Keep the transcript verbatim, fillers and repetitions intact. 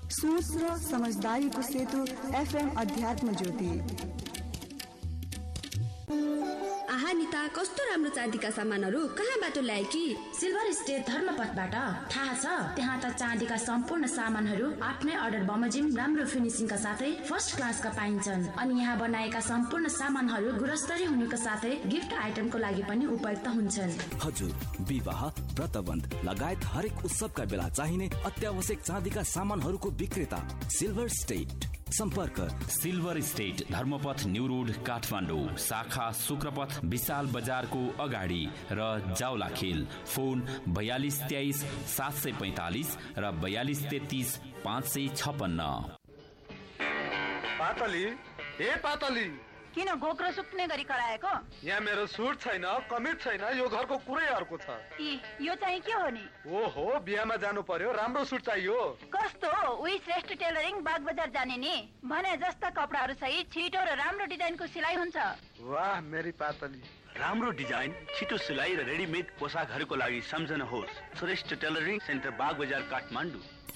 सोच र समझदारीको सेतु एफएम अध्यात्म ज्योति। आहा निता, कस्तो राम्रो चाँदीका सामानहरू कहाँबाट ल्याए कि? Silver state धर्मपथबाट। थाहा छ, त्यहाँ त चाँदीका सम्पूर्ण सामानहरू आफ्नै अर्डर बमोजिम राम्रो फिनिसिङका साथै फर्स्ट क्लासका पाइन्छन्। अनि यहाँ बनाएका सम्पूर्ण सामानहरू गुणस्तरीय हुनुको साथै गिफ्ट आइटमको लागि पनि उपयुक्त हुन्छन्। हजुर, विवाह, व्रतबन्ध लगायत हरेक उत्सवका बेला चाहिने अत्यावश्यक चाँदीका सामानहरूको विक्रेता सिल्भर स्टेट। सम्पर्क silver state Dharmapath new road Kathmandu, शाखा शुक्रपथ विशाल बजारको अगाडि र जाउलाखेल। फोन बयालिस तेइस सात सय पैंतालिस र बयालिस तेत्तिस पाँच सय छपन्न। पातली, ए पातली, किन गोक्रो सुक्ने गरी कराएको? यहाँ मेरो सुट छैन, कमिज छैन, यो घरको कुरै अर्को छ। ई, यो चाहिँ के हो नि? ओहो, बिहामा जानु पर्यो, राम्रो सुट चाहियो। कस्तो? उही श्रेष्ठ टेलरिङ बाग बजार जाने नि। भने जस्ता कपडाहरू सहित छिटो र राम्रो डिजाइनको सिलाइ हुन्छ। वाह मेरी पातली, राम्रो डिजाइन, छिटो सिलाइ र रेडीमेड पोसाकहरूको लागि सम्झनुहोस् श्रेष्ठ टेलरिङ सेन्टर बाग बजार काठमाडौँ।